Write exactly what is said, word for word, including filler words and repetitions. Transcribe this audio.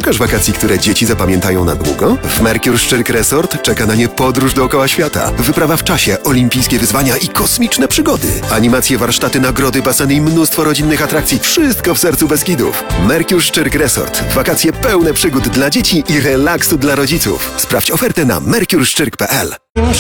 Szukasz wakacji, które dzieci zapamiętają na długo? W Mercure Szczyrk Resort czeka na nie podróż dookoła świata. Wyprawa w czasie, olimpijskie wyzwania i kosmiczne przygody. Animacje, warsztaty, nagrody, baseny i mnóstwo rodzinnych atrakcji. Wszystko w sercu Beskidów. Mercure Szczyrk Resort. Wakacje pełne przygód dla dzieci i relaksu dla rodziców. Sprawdź ofertę na mercure szczyrk kropka p l.